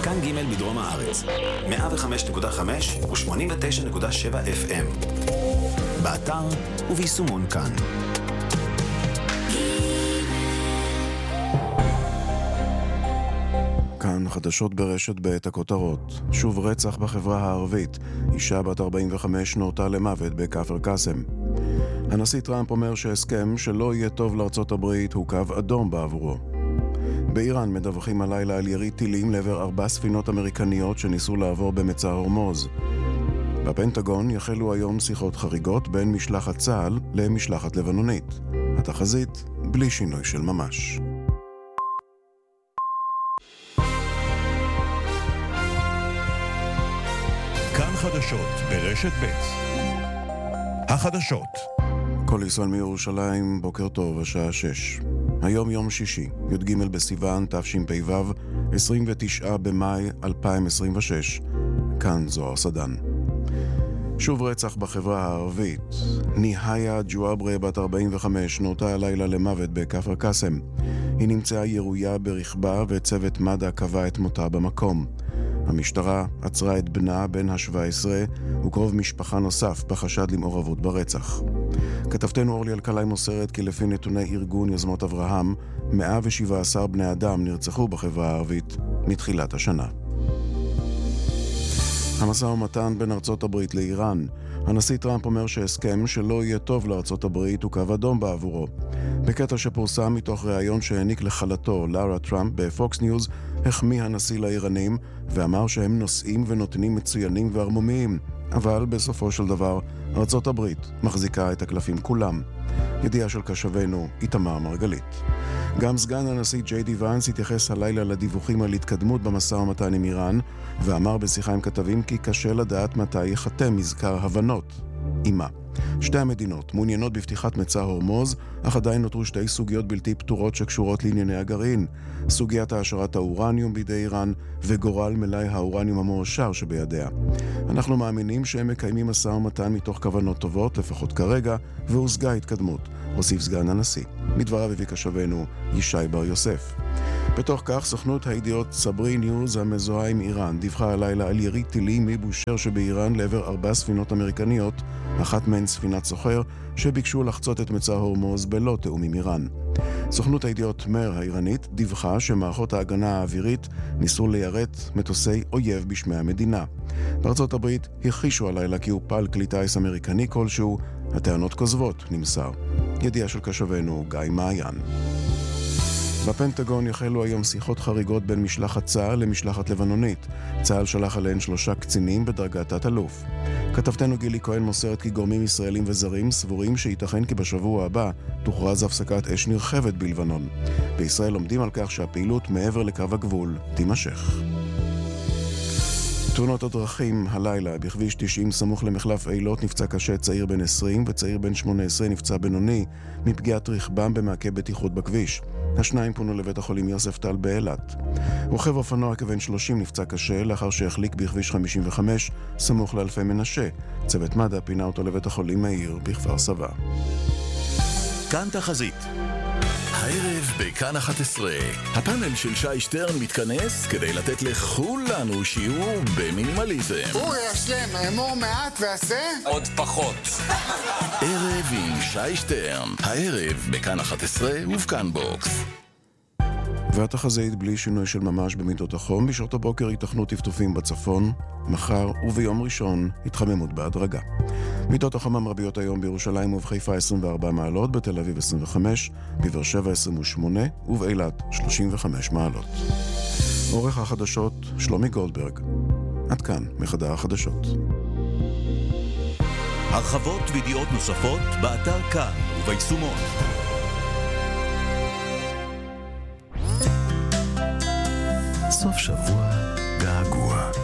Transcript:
כאן ג' בדרום הארץ, 105.5 ו-89.7 FM. באתר וביישומון כאן. כאן חדשות ברשת בעת הכותרות. שוב רצח בחברה הערבית. אישה בת 45 נורתה למוות בכפר קאסם. הנשיא טראמפ אומר שהסכם שלא יהיה טוב לארצות הברית הוא קו אדום בעבורו. באיראן מדווחים הלילה על ירי טילים לעבר 4 ספינות אמריקניות שניסו לעבור במצר הורמוז. בפנטגון יחלו היום שיחות חריגות בין משלחת צה"ל למשלחת לבנונית. התחזית בלי שינוי של ממש. כאן חדשות ברשת ב'. החדשות. כל ישראל מירושלים, בוקר טוב, השעה 6. היום יום שישי, י"ג בסיוון תשפ"ו, 29 במאי 2026. כאן זוהר סדן. שוב רצח בחברה הערבית. ניהיה ג'ואברה בת 45 נורתה הלילה למוות בכפר קאסם. היא נמצאה ירויה ברכבה וצוות מד"א קבע את מותה במקום. המשטרה עצרה את בנה בן ה-17 וקרוב משפחה נוסף בחשד למעורבות ברצח. כתבתנו אורלי אלקלעי מוסרת כי לפי נתוני ארגון יוזמות אברהם, 117 בני אדם נרצחו בחברה הערבית מתחילת השנה. המשא ומתן בין ארצות הברית לאיראן. הנשיא טראמפ אומר שהסכם שלא יהיה טוב לארצות הברית הוא קו אדום בעבורו. בקטע שפורסם מתוך ראיון שהעניק לחלתו לארה טראמפ בפוקס ניוז, החמיא הנשיא לאיראנים ואמר שהם נושאים ונותנים מצוינים והרמומיים, אבל בסופו של דבר ארצות הברית מחזיקה את הקלפים כולם. ידיעה של קשבנו איתמר מרגלית. גם סגן הנשיא ג'יי די ואנס התייחס הלילה לדיווחים על התקדמות במשא ומתן עם איראן, ואמר בשיחה עם כתבים כי קשה לדעת מתי יחתם מזכר הבנות. אימה. שתי המדינות מעוניינות בפתיחת מצר הורמוז, אך עדיין נותרו שתי סוגיות בלתי פתורות שקשורות לענייני הגרעין. סוגיית העשרת האורניום בידי איראן וגורל מלאי האורניום המועשר שבידיה. אנחנו מאמינים שהם מקיימים משא ומתן מתוך כוונות טובות, לפחות כרגע, והושגה התקדמות, הוסיף סגן הנשיא. מדבריו הביא קשבנו ישי בר יוסף. בתוך כך, סוכנות הידיעות סברי ניוז המזוהה עם איראן דיווחה הלילה על ירי טילים מבושר שבאיראן לעבר 4 ספינות אמריקניות, אחת מהן ספינת סוחר, שביקשו לחצות את מצר הורמוז בלא תאום עם איראן. סוכנות הידיעות מר האיראנית דיווחה שמערכות ההגנה האווירית ניסו ליירט מטוסי אויב בשמי המדינה. בארצות הברית הכחישו הלילה כי הופל כלי טיס אמריקני כלשהו. הטענות כוזבות, נמסר. ידיעה של קשבנו גיא מעיין. בפנטגון יחלו היום שיחות חריגות בין משלחת צה"ל למשלחת לבנונית. צה"ל שלח עליהן 3 קצינים בדרגת תת-אלוף. כתבתנו גילי כהן מוסרת כי גורמים ישראלים וזרים סבורים שייתכן כי בשבוע הבא תוכרז הפסקת אש נרחבת בלבנון. בישראל עומדים על כך שהפעילות מעבר לקו הגבול תימשך. תאונות הדרכים הלילה בכביש 90 סמוך למחלף אילות נפצע קשה צעיר בן 20 וצעיר בן 18 נפצע בינוני מפגיעת רכבם במעקה בטיחות בכביש. השניים פונו לבית החולים יוספטל באילת. רוכב אופנוע כבן 30 נפצע קשה לאחר שהחליק בכביש 55 סמוך לאלפי מנשה. צוות מד"א פינה אותו לבית החולים מאיר בכפר סבא. כאן תחזית. הערב בכאן 11, הפאנל של שי שטרן מתכנס כדי לתת לכולנו שיעור במינימליזם. אורי, אשלם, אמור מעט ועשה עוד פחות. ערב עם שי שטרן, הערב בכאן 11 ובכאן בוקס. והתחזית בלי שינוי של ממש במידות החום. בשעות הבוקר ייתכנו טפטופים בצפון, מחר וביום ראשון התחממות בהדרגה. מידות החום המרביות היום בירושלים ובחיפה 24 מעלות, בתל אביב 25, בבאר שבע 28 ובאילת 35 מעלות. עורך החדשות שלומי גולדברג. עד כאן מחדר החדשות. הרחבות וידיעות נוספות באתר כאן וביישומון. סוף שבוע געגוע.